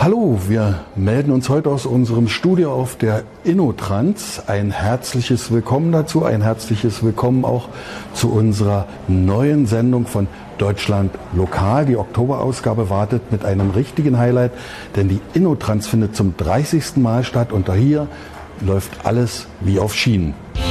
Hallo, wir melden uns heute aus unserem Studio auf der InnoTrans. Ein herzliches Willkommen dazu, ein herzliches Willkommen auch zu unserer neuen Sendung von Deutschland Lokal. Die Oktoberausgabe wartet mit einem richtigen Highlight, denn die InnoTrans findet zum 30. Mal statt und hier läuft alles wie auf Schienen.